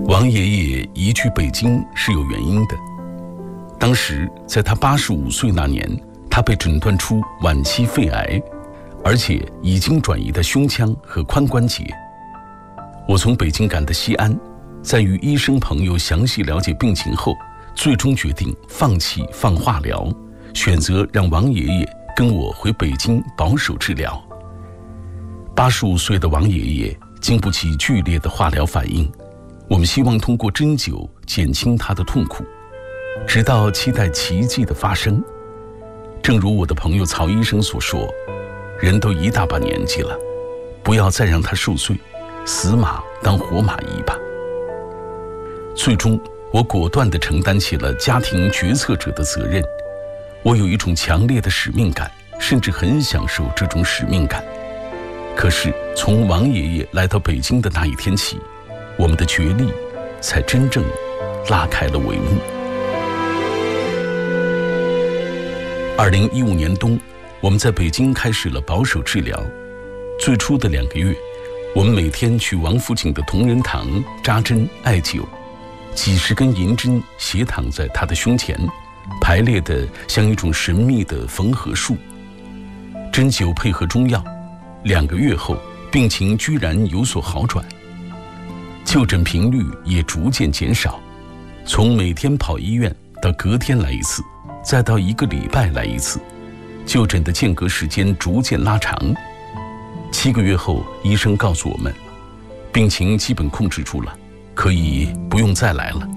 王爷爷移居北京是有原因的。当时在他85岁那年，他被诊断出晚期肺癌，而且已经转移到胸腔和髋关节。我从北京赶到西安，在与医生朋友详细了解病情后，最终决定放弃放化疗，选择让王爷爷跟我回北京保守治疗。85岁的王爷爷经不起剧烈的化疗反应，我们希望通过针灸减轻他的痛苦，直到期待奇迹的发生。正如我的朋友曹医生所说，人都一大把年纪了，不要再让他受罪，死马当活马医吧。最终我果断地承担起了家庭决策者的责任。我有一种强烈的使命感，甚至很享受这种使命感。可是从王爷爷来到北京的那一天起，我们的决力才真正拉开了帷幕。2015年冬，我们在北京开始了保守治疗。最初的2个月，我们每天去王府井的同仁堂扎针艾灸，几十根银针斜躺在他的胸前，排列得像一种神秘的缝合术。针灸配合中药，2个月后，病情居然有所好转，就诊频率也逐渐减少，从每天跑医院到隔天来一次，再到1个礼拜来一次，就诊的间隔时间逐渐拉长。7个月后，医生告诉我们，病情基本控制住了，可以不用再来了。